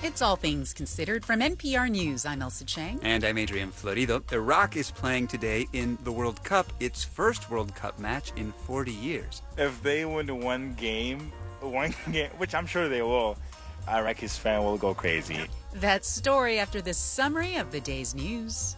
It's All Things Considered from NPR News. I'm Elsa Chang. And I'm Adrian Florido. Iraq is playing today in the World Cup, its first World Cup match in 40 years. If they win one game, which I'm sure they will, Iraqis fan will go crazy. That story after this summary of the day's news.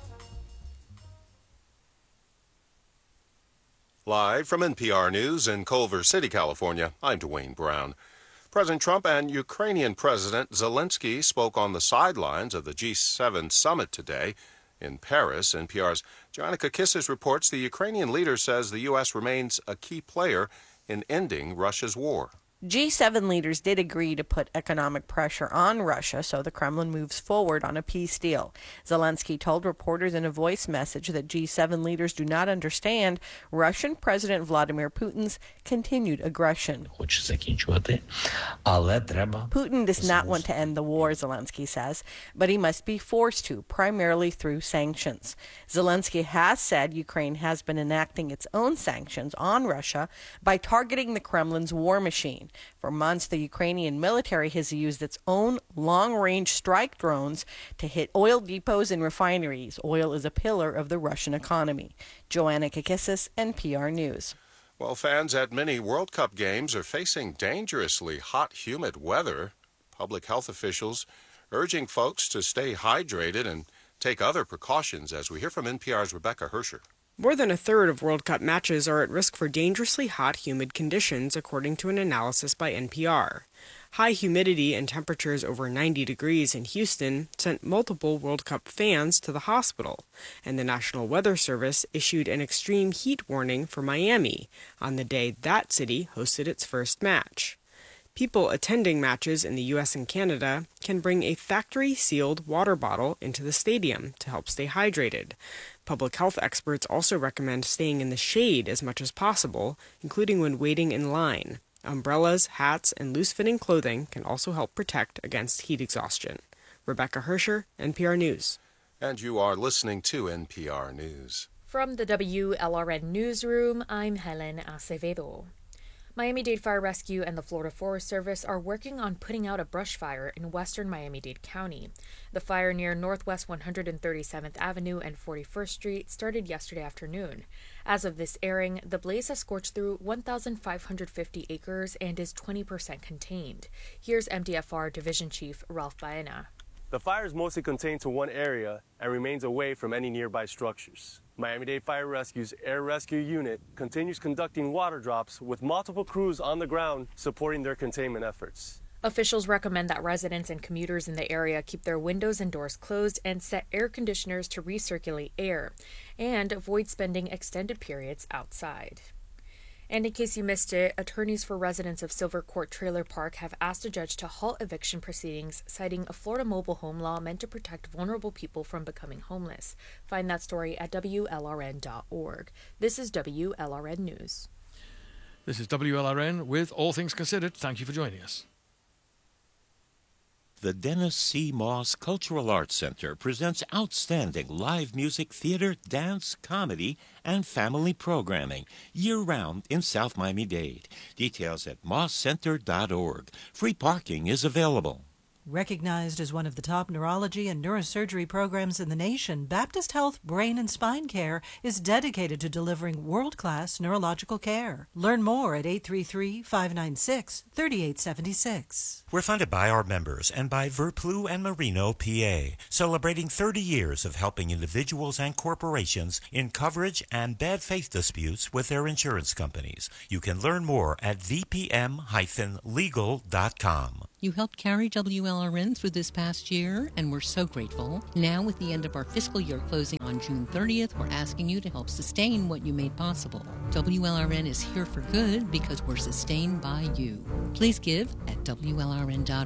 Live from NPR News in Culver City, California, I'm Dwayne Brown. President Trump and Ukrainian President Zelensky spoke on the sidelines of the G7 summit today in Paris. NPR's Joanna Kakissis reports the Ukrainian leader says the U.S. remains a key player in ending Russia's war. G7 leaders did agree to put economic pressure on Russia so the Kremlin moves forward on a peace deal. Zelensky told reporters in a voice message that G7 leaders do not understand Russian President Vladimir Putin's continued aggression. Putin does not want to end the war, Zelensky says, but he must be forced to, primarily through sanctions. Zelensky has said Ukraine has been enacting its own sanctions on Russia by targeting the Kremlin's war machine. For months, the Ukrainian military has used its own long-range strike drones to hit oil depots and refineries. Oil is a pillar of the Russian economy. Joanna Kakissis, NPR News. Well, fans at many World Cup games are facing dangerously hot, humid weather. Public health officials urging folks to stay hydrated and take other precautions, as we hear from NPR's Rebecca Hersher. More than a third of World Cup matches are at risk for dangerously hot, humid conditions, according to an analysis by NPR. High humidity and temperatures over 90 degrees in Houston sent multiple World Cup fans to the hospital, and the National Weather Service issued an extreme heat warning for Miami on the day that city hosted its first match. People attending matches in the U.S. and Canada can bring a factory-sealed water bottle into the stadium to help stay hydrated. Public health experts also recommend staying in the shade as much as possible, including when waiting in line. Umbrellas, hats, and loose-fitting clothing can also help protect against heat exhaustion. Rebecca Hersher, NPR News. And you are listening to NPR News. From the WLRN Newsroom, I'm Helen Acevedo. Miami-Dade Fire Rescue and the Florida Forest Service are working on putting out a brush fire in western Miami-Dade County. The fire near Northwest 137th Avenue and 41st Street started yesterday afternoon. As of this airing, the blaze has scorched through 1,550 acres and is 20% contained. Here's MDFR Division Chief Ralph Baena. The fire is mostly contained to one area and remains away from any nearby structures. Miami-Dade Fire Rescue's Air Rescue Unit continues conducting water drops with multiple crews on the ground supporting their containment efforts. Officials recommend that residents and commuters in the area keep their windows and doors closed and set air conditioners to recirculate air, and avoid spending extended periods outside. And in case you missed it, attorneys for residents of Silver Court Trailer Park have asked a judge to halt eviction proceedings, citing a Florida mobile home law meant to protect vulnerable people from becoming homeless. Find that story at WLRN.org. This is WLRN News. This is WLRN with All Things Considered. Thank you for joining us. The Dennis C. Moss Cultural Arts Center presents outstanding live music, theater, dance, comedy, and family programming year-round in South Miami-Dade. Details at mosscenter.org. Free parking is available. Recognized as one of the top neurology and neurosurgery programs in the nation, Baptist Health Brain and Spine Care is dedicated to delivering world-class neurological care. Learn more at 833-596-3876. We're funded by our members and by Verplu and Marino, PA, celebrating 30 years of helping individuals and corporations in coverage and bad faith disputes with their insurance companies. You can learn more at vpm-legal.com. You helped carry WLRN through this past year, and we're so grateful. Now, with the end of our fiscal year closing on June 30th, we're asking you to help sustain what you made possible. WLRN is here for good because we're sustained by you. Please give at WLRN.org.